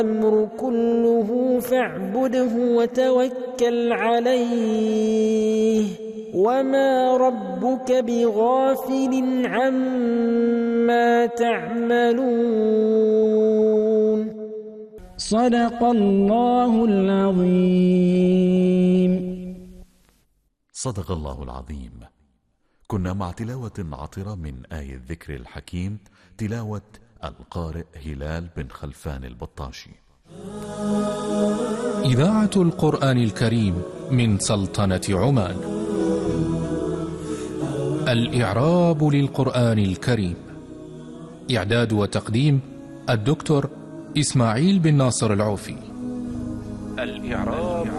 الأمر كله فاعبده وتوكل عليه وما ربك بغافل عما تعملون. صدق الله العظيم. صدق الله العظيم. كنا مع تلاوة عطرة من آية الذكر الحكيم، تلاوة القارئ هلال بن خلفان البطاشي. إذاعة القرآن الكريم من سلطنة عمان. الإعراب للقرآن الكريم. إعداد وتقديم الدكتور إسماعيل بن ناصر العوفي. الإعراب